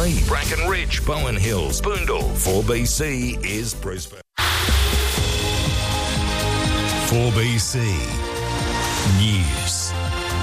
Manly, Bracken Ridge, Bowen Hills, Boondall. 4BC is Brisbane. 4BC News.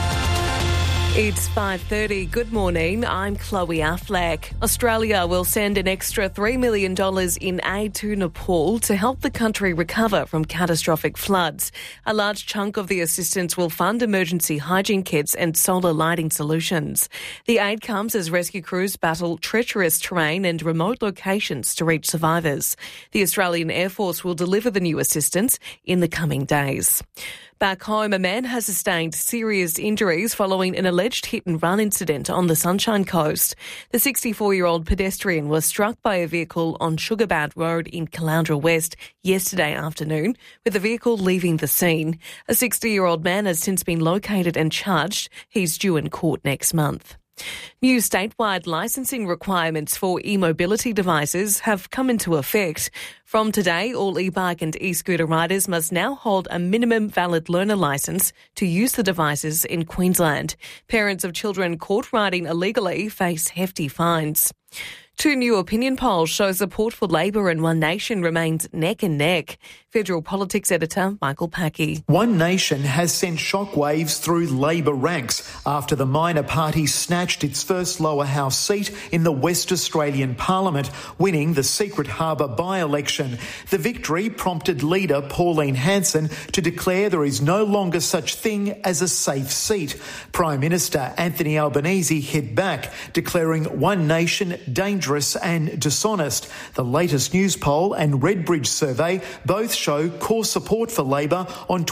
It's 5:30. Good morning. I'm Chloe Affleck. Australia will send an extra $3 million in aid to Nepal to help the country recover from catastrophic floods. A large chunk of the assistance will fund emergency hygiene kits and solar lighting solutions. The aid comes as rescue crews battle treacherous terrain and remote locations to reach survivors. The Australian Air Force will deliver the new assistance in the coming days. Back home, a man has sustained serious injuries following an alleged hit-and-run incident on the Sunshine Coast. The 64-year-old pedestrian was struck by a vehicle on Sugarbad Road in Caloundra West yesterday afternoon, with the vehicle leaving the scene. A 60-year-old man has since been located and charged. He's due in court next month. New statewide licensing requirements for e-mobility devices have come into effect. From today, all e-bike and e-scooter riders must now hold a minimum valid learner licence to use the devices in Queensland. Parents of children caught riding illegally face hefty fines. Two new opinion polls show support for Labor and One Nation remains neck and neck. Federal Politics Editor Michael Packey. One Nation has sent shockwaves through Labor ranks after the minor party snatched its first lower house seat in the West Australian Parliament, winning the Secret Harbour by-election. The victory prompted leader Pauline Hanson to declare there is no longer such thing as a safe seat. Prime Minister Anthony Albanese hit back, declaring One Nation dangerous and dishonest. The latest news poll and Redbridge survey both show core support for Labor on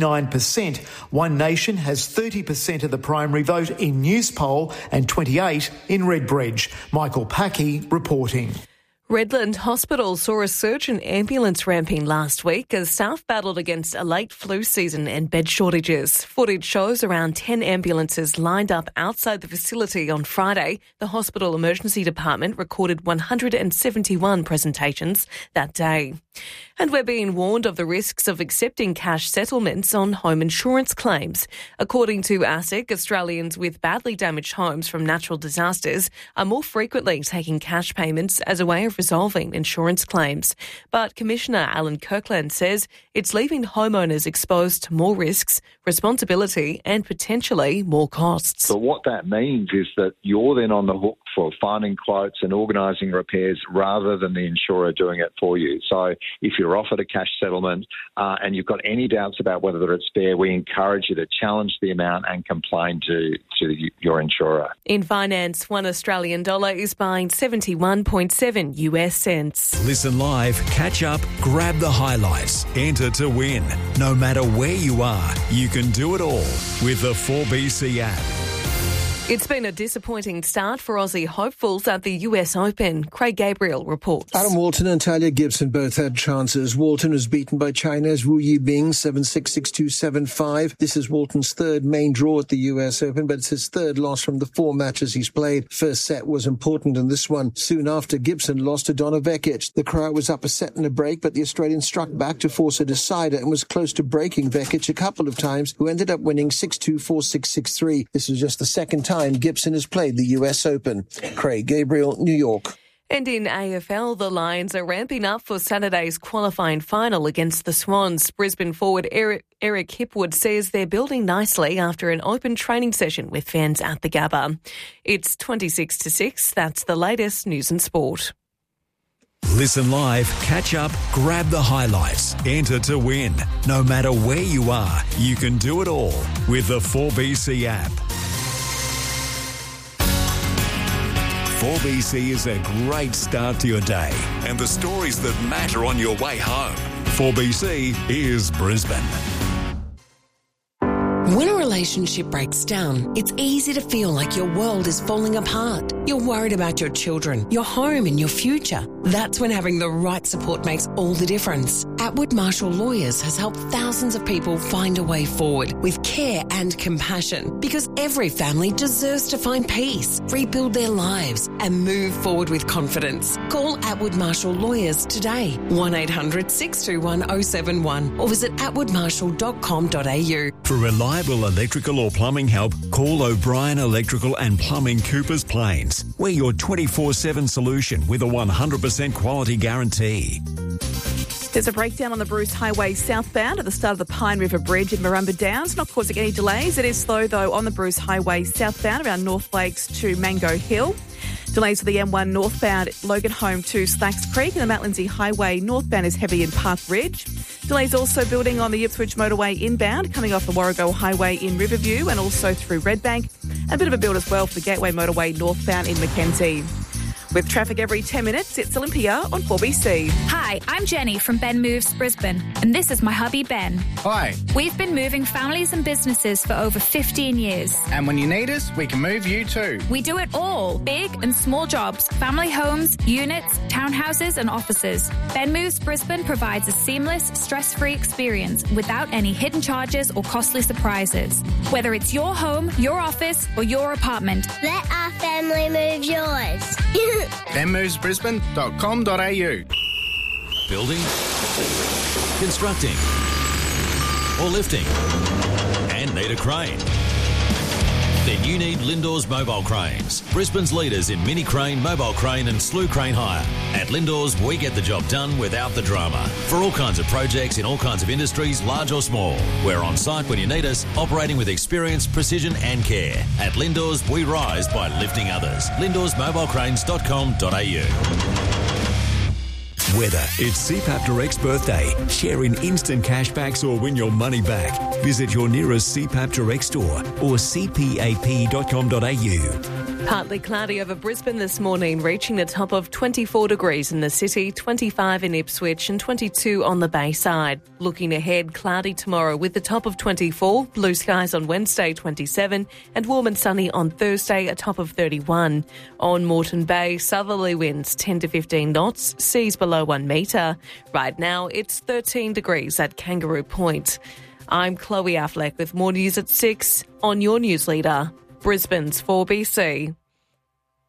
29%. One Nation has 30% of the primary vote in news poll and 28% in Redbridge. Michael Packey reporting. Redland Hospital saw a surge in ambulance ramping last week as staff battled against a late flu season and bed shortages. Footage shows around 10 ambulances lined up outside the facility on Friday. The hospital emergency department recorded 171 presentations that day. And we're being warned of the risks of accepting cash settlements on home insurance claims. According to ASIC, Australians with badly damaged homes from natural disasters are more frequently taking cash payments as a way of resolving insurance claims. But Commissioner Alan Kirkland says it's leaving homeowners exposed to more risks, responsibility and potentially more costs. So what that means is that you're then on the hook for finding quotes and organising repairs rather than the insurer doing it for you. So if you're offered a cash settlement and you've got any doubts about whether it's fair, we encourage you to challenge the amount and complain to your insurer. In finance, $1 Australian is buying 71.7 US cents. Listen live, catch up, grab the highlights, enter to win. No matter where you are, you can do it all with the 4BC app. It's been a disappointing start for Aussie hopefuls at the US Open. Craig Gabriel reports. Adam Walton and Talia Gibson both had chances. Walton was beaten by China's Wu Yibing 7-6, 6-2, 7-5. This is Walton's third main draw at the US Open, but it's his third loss from the 4 matches he's played. First set was important in this one. Soon after, Gibson lost to Donna Vekic. The Croat was up a set and a break, but the Australian struck back to force a decider and was close to breaking Vekic a couple of times, who ended up winning 6-2, 4-6, 6-3. This was just the second time Gibson has played the US Open. Craig Gabriel, New York. And in AFL, the Lions are ramping up for Saturday's qualifying final against the Swans. Brisbane forward Eric Hipwood says they're building nicely after an open training session with fans at the Gabba. It's 26-6. That's the latest news and sport. Listen live, catch up, grab the highlights, enter to win. No matter where you are, you can do it all with the 4BC app. 4BC is a great start to your day and the stories that matter on your way home. 4BC is Brisbane. When a relationship breaks down, it's easy to feel like your world is falling apart. You're worried about your children, your home and your future. That's when having the right support makes all the difference. Atwood Marshall Lawyers has helped thousands of people find a way forward with care and compassion, because every family deserves to find peace, rebuild their lives and move forward with confidence. Call Atwood Marshall Lawyers today, 1-800-621-071, or visit atwoodmarshall.com.au. For reliable electrical or plumbing help, call O'Brien Electrical and Plumbing, Coopers Plains. We're your 24/7 solution with a 100% quality guarantee. There's a breakdown on the Bruce Highway southbound at the start of the Pine River Bridge in Marumba Downs, not causing any delays. It is slow, though, on the Bruce Highway southbound around North Lakes to Mango Hill. Delays for the M1 northbound Loganholme to Slacks Creek, and the Mount Lindsay Highway northbound is heavy in Park Ridge. Delays also building on the Ipswich Motorway inbound, coming off the Warrego Highway in Riverview and also through Redbank. And a bit of a build as well for the Gateway Motorway northbound in Mackenzie. With traffic every 10 minutes, it's Olympia on 4BC. Hi, I'm Jenny from Ben Moves Brisbane, and this is my hubby Ben. Hi. We've been moving families and businesses for over 15 years. And when you need us, we can move you too. We do it all, big and small jobs, family homes, units, townhouses and offices. Ben Moves Brisbane provides a seamless, stress-free experience without any hidden charges or costly surprises. Whether it's your home, your office or your apartment. Let our family move yours. benmovesbrisbane.com.au. Building, constructing, or lifting, and need a crane? Then you need Lindors Mobile Cranes, Brisbane's leaders in mini crane, mobile crane and slew crane hire. At Lindors, we get the job done without the drama. For all kinds of projects in all kinds of industries, large or small. We're on site when you need us, operating with experience, precision and care. At Lindors, we rise by lifting others. LindorsMobileCranes.com.au. Whether it's CPAP Direct's birthday, share in instant cashbacks or win your money back, visit your nearest CPAP Direct store or cpap.com.au. Partly cloudy over Brisbane this morning, reaching the top of 24 degrees in the city, 25 in Ipswich and 22 on the Bayside. Looking ahead, cloudy tomorrow with the top of 24, blue skies on Wednesday 27 and warm and sunny on Thursday, a top of 31. On Moreton Bay, southerly winds 10 to 15 knots, seas below 1 metre. Right now, it's 13 degrees at Kangaroo Point. I'm Chloe Affleck with more news at 6 on your news leader, Brisbane's 4BC.